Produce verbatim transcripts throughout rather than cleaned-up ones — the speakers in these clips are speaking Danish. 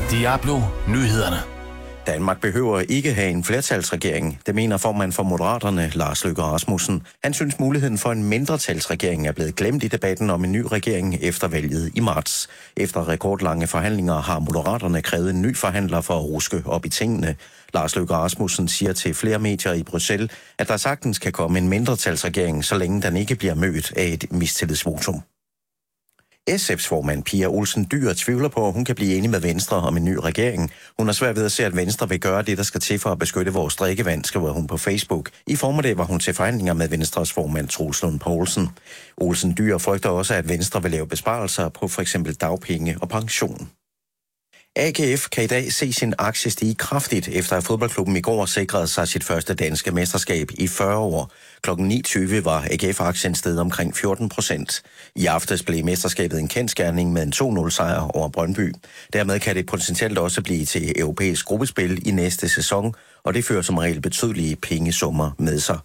Diablo Nyhederne. Danmark behøver ikke have en flertalsregering. Det mener formand for Moderaterne, Lars Løkke Rasmussen. Han synes muligheden for en mindretalsregering er blevet glemt i debatten om en ny regering efter valget i marts. Efter rekordlange forhandlinger har Moderaterne krævet en ny forhandler for at ruske op i tingene. Lars Løkke Rasmussen siger til flere medier i Bruxelles, at der sagtens kan komme en mindretalsregering, så længe den ikke bliver mødt af et mistillidsvotum. S F's formand Pia Olsen Dyhr tvivler på, at hun kan blive enig med Venstre om en ny regering. Hun er svært ved at se, at Venstre vil gøre det, der skal til for at beskytte vores drikkevand, skriver hun på Facebook. I formiddag var hun til forhandlinger med Venstres formand Troels Lund Poulsen. Olsen Dyhr frygter også, at Venstre vil lave besparelser på for eksempel dagpenge og pension. A G F kan i dag se sin aktie stige kraftigt, efter at fodboldklubben i går sikrede sig sit første danske mesterskab i fyrre år. Klokken ni tyve var A G F-aktien steget omkring fjorten procent. I aftes blev mesterskabet en kendsgerning med en to nul sejr over Brøndby. Dermed kan det potentielt også blive til europæisk gruppespil i næste sæson, og det fører som regel betydelige pengesummer med sig.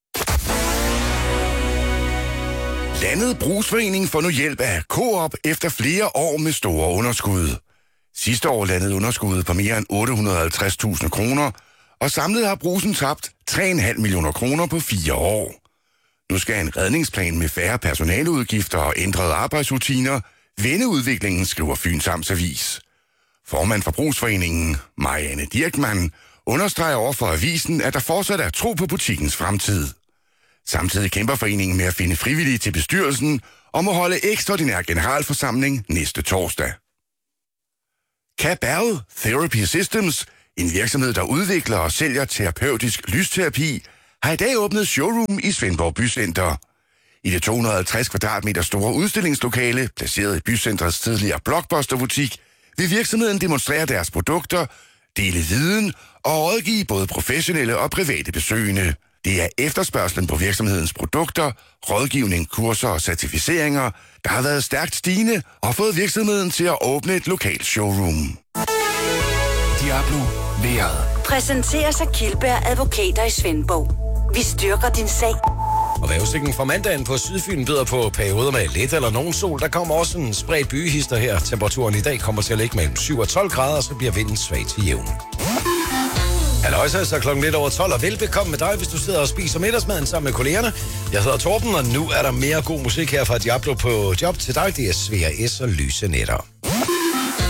Landet Brugsforening får nu hjælp af Coop efter flere år med store underskud. Sidste år landede underskuddet på mere end otte hundrede og halvtreds tusind kroner, og samlet har Brugsen tabt tre komma fem millioner kroner på fire år. Nu skal en redningsplan med færre personaleudgifter og ændrede arbejdsrutiner vende udviklingen, skriver Fyns Amtsavis. Formand for Brugsforeningen, Marianne Dirkmann, understreger over for avisen, at der fortsat er tro på butikkens fremtid. Samtidig kæmper foreningen med at finde frivillige til bestyrelsen og må holde ekstraordinær generalforsamling næste torsdag. Caberl Therapy Systems, en virksomhed, der udvikler og sælger terapeutisk lysterapi, har i dag åbnet showroom i Svendborg Bycenter. I det to hundrede og halvtreds kvadratmeter store udstillingslokale, placeret i bycentrets tidligere blockbusterbutik, vil virksomheden demonstrere deres produkter, dele viden og rådgive både professionelle og private besøgende. Det er efterspørgslen på virksomhedens produkter, rådgivning, kurser og certificeringer, der har været stærkt stigende og fået virksomheden til at åbne et lokalt showroom. Diablo Vejret. Præsenteres af Kildberg Advokater i Svendborg. Vi styrker din sag. Og vejrudsigten fra mandagen på Sydfyn byder på perioder med lidt eller nogen sol. Der kommer også en spredt byhister her. Temperaturen i dag kommer til at ligge mellem syv og tolv grader, så bliver vinden svag til jævn. Halløjsa, så klokken lidt over tolv, og velbekomme med dig, hvis du sidder og spiser middagsmaden sammen med kollegerne. Jeg hedder Torben, og nu er der mere god musik her fra Diablo på job til dig. Det er Svea S og Lyse Netter.